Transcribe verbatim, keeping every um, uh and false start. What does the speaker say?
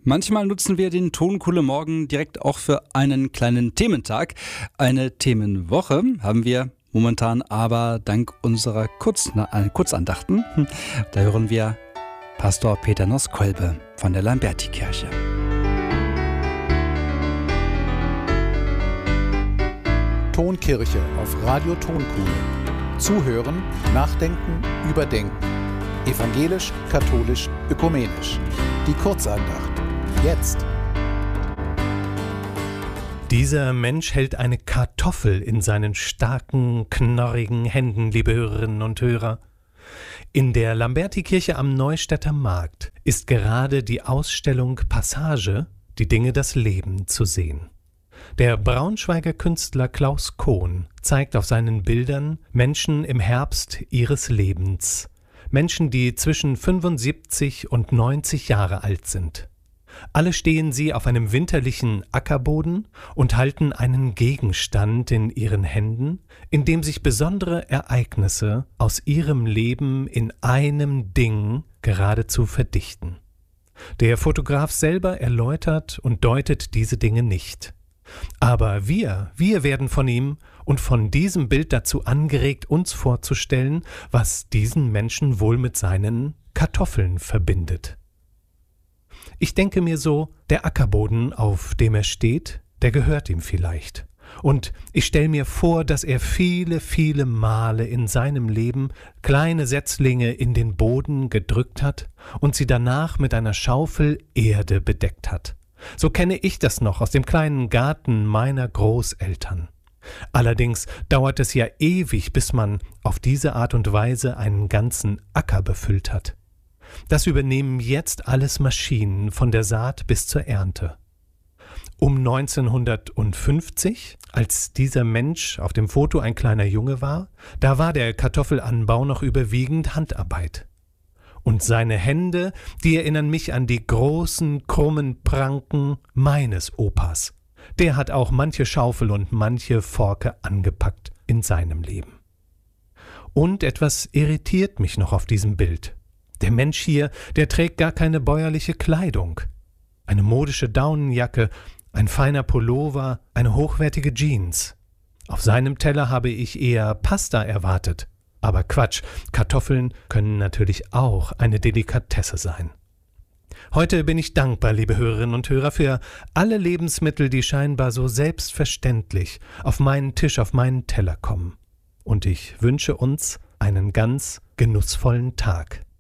Manchmal nutzen wir den Tonkuhle Morgen direkt auch für einen kleinen Thementag. Eine Themenwoche haben wir momentan aber dank unserer Kurz, äh, Kurzandachten. Da hören wir Pastor Peter Noß-Kolbe von der Lamberti-Kirche. Tonkirche auf Radio Tonkuhle. Zuhören, nachdenken, überdenken. Evangelisch, katholisch, ökumenisch. Die Kurzandacht. Jetzt. Dieser Mensch hält eine Kartoffel in seinen starken, knorrigen Händen, liebe Hörerinnen und Hörer. In der Lamberti-Kirche am Neustädter Markt ist gerade die Ausstellung Passage, die Dinge das Leben, zu sehen. Der Braunschweiger Künstler Klaus Kohn zeigt auf seinen Bildern Menschen im Herbst ihres Lebens. Menschen, die zwischen fünfundsiebzig und neunzig Jahre alt sind. Alle stehen sie auf einem winterlichen Ackerboden und halten einen Gegenstand in ihren Händen, in dem sich besondere Ereignisse aus ihrem Leben in einem Ding geradezu verdichten. Der Fotograf selber erläutert und deutet diese Dinge nicht. Aber wir, wir werden von ihm und von diesem Bild dazu angeregt, uns vorzustellen, was diesen Menschen wohl mit seinen Kartoffeln verbindet. Ich denke mir so, der Ackerboden, auf dem er steht, der gehört ihm vielleicht. Und ich stelle mir vor, dass er viele, viele Male in seinem Leben kleine Setzlinge in den Boden gedrückt hat und sie danach mit einer Schaufel Erde bedeckt hat. So kenne ich das noch aus dem kleinen Garten meiner Großeltern. Allerdings dauert es ja ewig, bis man auf diese Art und Weise einen ganzen Acker befüllt hat. Das übernehmen jetzt alles Maschinen von der Saat bis zur Ernte. Um neunzehnhundertfünfzig, als dieser Mensch auf dem Foto ein kleiner Junge war, da war der Kartoffelanbau noch überwiegend Handarbeit. Und seine Hände, die erinnern mich an die großen, krummen Pranken meines Opas. Der hat auch manche Schaufel und manche Forke angepackt in seinem Leben. Und etwas irritiert mich noch auf diesem Bild. Der Mensch hier, der trägt gar keine bäuerliche Kleidung. Eine modische Daunenjacke, ein feiner Pullover, eine hochwertige Jeans. Auf seinem Teller habe ich eher Pasta erwartet. Aber Quatsch, Kartoffeln können natürlich auch eine Delikatesse sein. Heute bin ich dankbar, liebe Hörerinnen und Hörer, für alle Lebensmittel, die scheinbar so selbstverständlich auf meinen Tisch, auf meinen Teller kommen. Und ich wünsche uns einen ganz genussvollen Tag.